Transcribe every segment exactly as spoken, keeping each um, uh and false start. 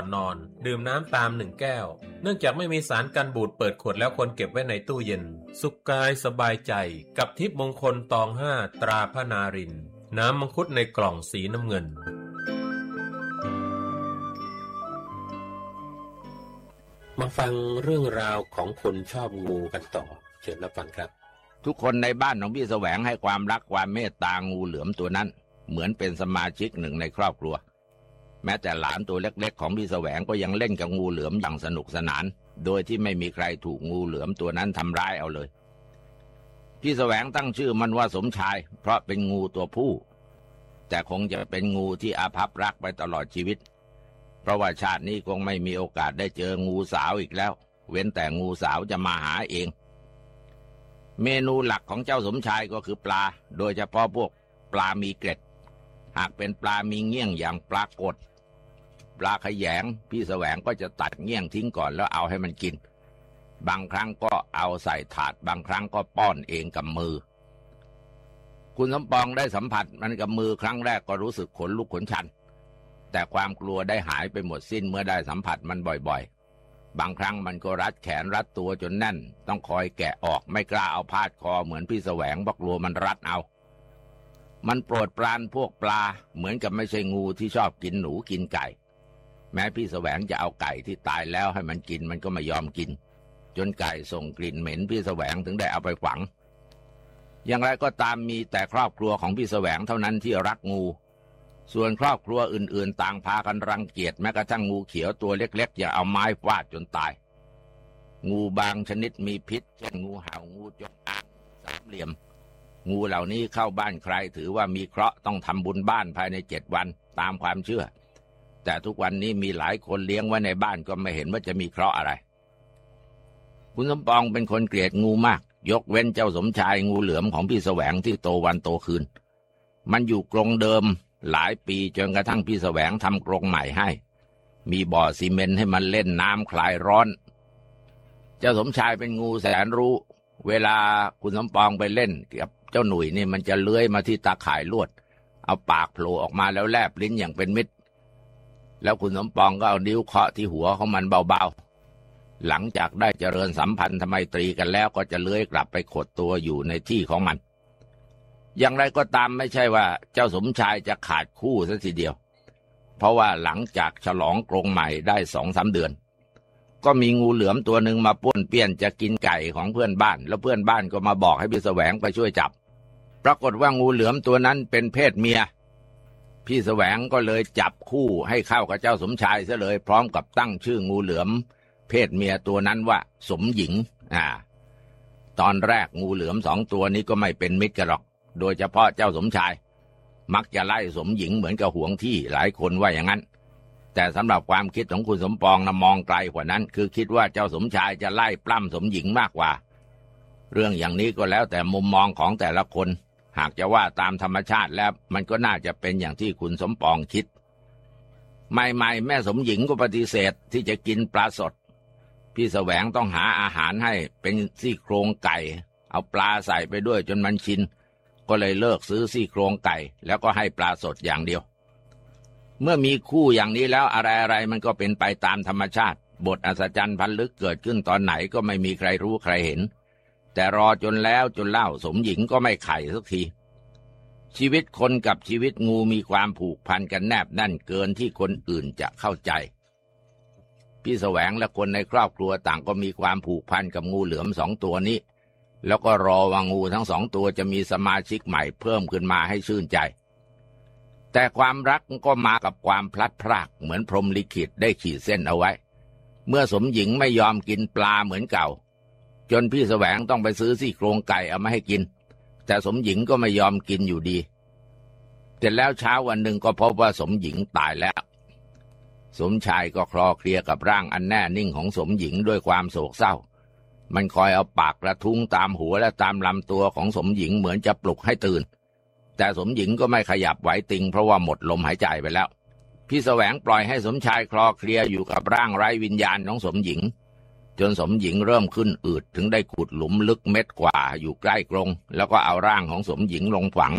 นอนดื่มน้ำตามหนึ่งแก้วเนื่องจากไม่มีสารกันบูดเปิดขวดแล้วควรเก็บไว้ในตู้เย็นสุขกายสบายใจกับทิพย์มงคลตองห้าตราพระนารินทร์น้ำมังคุดในกล่องสีน้ำเงินมาฟังเรื่องราวของคนชอบงูกันต่อเชิญรับฟังครับทุกคนในบ้านของพี่แสวงให้ความรักความเมตตางูเหลือมตัวนั้นเหมือนเป็นสมาชิกหนึ่งในครอบครัวแม้แต่หลานตัวเล็กๆของพี่แสวงก็ยังเล่นกับงูเหลือมอย่างสนุกสนานโดยที่ไม่มีใครถูกงูเหลือมตัวนั้นทำร้ายเอาเลยพี่แสวงตั้งชื่อมันว่าสมชายเพราะเป็นงูตัวผู้แต่คงจะเป็นงูที่อาภัพรักไปตลอดชีวิตเพราะว่าชาตินี้คงไม่มีโอกาสได้เจองูสาวอีกแล้วเว้นแต่งูสาวจะมาหาเองเมนูหลักของเจ้าสมชายก็คือปลาโดยเฉพาะพวกปลามีเกล็ดหากเป็นปลามีเงี้ยงอย่างปลากดปลาขยงพี่แสวงก็จะตัดเงี้ยงทิ้งก่อนแล้วเอาให้มันกินบางครั้งก็เอาใส่ถาดบางครั้งก็ป้อนเองกับมือคุณสมปองได้สัมผัสมันกับมือครั้งแรกก็รู้สึกขนลุกขนชันแต่ความกลัวได้หายไปหมดสิ้นเมื่อได้สัมผัสมันบ่อยๆบางครั้งมันก็รัดแขนรัดตัวจนแน่นต้องคอยแกะออกไม่กล้าเอาพาดคอเหมือนพี่แสวงเพราะกลัวมันรัดเอามันโปรดปรานพวกปลาเหมือนกับไม่ใช่งูที่ชอบกินหนูกินไก่แม้พี่แสวงจะเอาไก่ที่ตายแล้วให้มันกินมันก็ไม่ยอมกินจนไก่ส่งกลิ่นเหม็นพี่แสวงถึงได้เอาไปฝังอย่างไรก็ตามมีแต่ครอบครัวของพี่แสวงเท่านั้นที่รักงูส่วนครอบครัวอื่นๆต่างพากันรังเกียจแม้กระทั่งงูเขียวตัวเล็กๆอย่าเอาไม้ฟาดจนตายงูบางชนิดมีพิษเช่นงูเห่างูจงอางสามเหลี่ยมงูเหล่านี้เข้าบ้านใครถือว่ามีเคราะห์ต้องทำบุญบ้านภายในเจ็ดวันตามความเชื่อแต่ทุกวันนี้มีหลายคนเลี้ยงไว้ในบ้านก็ไม่เห็นว่าจะมีเคราะห์อะไรคุณสมปองเป็นคนเกลียดงูมากยกเว้นเจ้าสมชายงูเหลือมของพี่แสวงที่โตวันโตคืนมันอยู่กรงเดิมหลายปีจนกระทั่งพี่แสวงทำกรงใหม่ให้มีบ่อซีเมนต์ให้มันเล่นน้ำคลายร้อนเจ้าสมชายเป็นงูแสนรู้เวลาคุณสมปองไปเล่นกับเจ้าหนุ่ยนี่มันจะเลื้อยมาที่ตาข่ายลวดเอาปากโผล่ออกมาแล้วแลบลิ้นอย่างเป็นมิตรแล้วคุณสมปองก็เอานิ้วเคาะที่หัวของมันเบาๆหลังจากได้เจริญสัมพันธไมตรีกันแล้วก็จะเลื้อยกลับไปขดตัวอยู่ในที่ของมันอย่างไรก็ตามไม่ใช่ว่าเจ้าสมชายจะขาดคู่ซะทีเดียวเพราะว่าหลังจากฉลองกรงใหม่ได้สองสามเดือนก็มีงูเหลือมตัวหนึ่งมาป้วนเปี้ยนจะกินไก่ของเพื่อนบ้านแล้วเพื่อนบ้านก็มาบอกให้พี่แสวงไปช่วยจับปรากฏว่างูเหลือมตัวนั้นเป็นเพศเมียพี่แสวงก็เลยจับคู่ให้เข้ากับเจ้าสมชายซะเลยพร้อมกับตั้งชื่องูเหลือมเพศเมียตัวนั้นว่าสมหญิงอ่าตอนแรกงูเหลือมสองตัวนี้ก็ไม่เป็นมิตรกันหรอกโดยเฉพาะเจ้าสมชายมักจะไล่สมหญิงเหมือนกับหวงที่หลายคนว่าอย่างนั้นแต่สำหรับความคิดของคุณสมปองนะมองไกลกว่านั้นคือคิดว่าเจ้าสมชายจะไล่ปล้ำสมหญิงมากกว่าเรื่องอย่างนี้ก็แล้วแต่มุมมองของแต่ละคนหากจะว่าตามธรรมชาติแล้วมันก็น่าจะเป็นอย่างที่คุณสมปองคิดใหม่ๆแม่สมหญิงก็ปฏิเสธที่จะกินปลาสดพี่แสวงต้องหาอาหารให้เป็นซี่โครงไก่เอาปลาใส่ไปด้วยจนมันชินก็เลยเลิกซื้อซี่โครงไก่แล้วก็ให้ปลาสดอย่างเดียวเมื่อมีคู่อย่างนี้แล้วอะไรๆมันก็เป็นไปตามธรรมชาติบทอัศจรรย์พันลึกเกิดขึ้นตอนไหนก็ไม่มีใครรู้ใครเห็นแต่รอจนแล้วจนเล่าสมหญิงก็ไม่ไข่สักทีชีวิตคนกับชีวิตงูมีความผูกพันกันแนบแน่นเกินที่คนอื่นจะเข้าใจพี่แสวงและคนในครอบครัวต่างก็มีความผูกพันกับงูเหลือมสองตัวนี้แล้วก็รอว่างูทั้งสองตัวจะมีสมาชิกใหม่เพิ่มขึ้นมาให้ชื่นใจแต่ความรักก็มากับความพลัดพรากเหมือนพรหมลิขิตได้ขีดเส้นเอาไว้เมื่อสมหญิงไม่ยอมกินปลาเหมือนเก่าจนพี่แสวงต้องไปซื้อซี่โครงไก่เอามาให้กินแต่สมหญิงก็ไม่ยอมกินอยู่ดีเสร็จแล้วเช้าวันหนึ่งก็พบว่าสมหญิงตายแล้วสมชายก็คลอเคลียกับร่างอันแน่นิ่งของสมหญิงด้วยความโศกเศร้ามันคอยเอาปากกระทุ้งตามหัวและตามลำตัวของสมหญิงเหมือนจะปลุกให้ตื่นแต่สมหญิงก็ไม่ขยับไหวติงเพราะว่าหมดลมหายใจไปแล้วพี่แสวงปล่อยให้สมชายคลอเคลียอยู่กับร่างไร้วิญญาณของสมหญิงจนสมหญิงเริ่มขึ้นอืดถึงได้ขุดหลุมลึกเม็ดกว่าอยู่ใกล้กรงแล้วก็เอาร่างของสมหญิงลงฝัง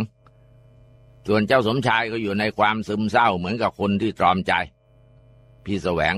ส่วนเจ้าสมชายก็อยู่ในความซึมเศร้าเหมือนกับคนที่ตรอมใจพี่แสวง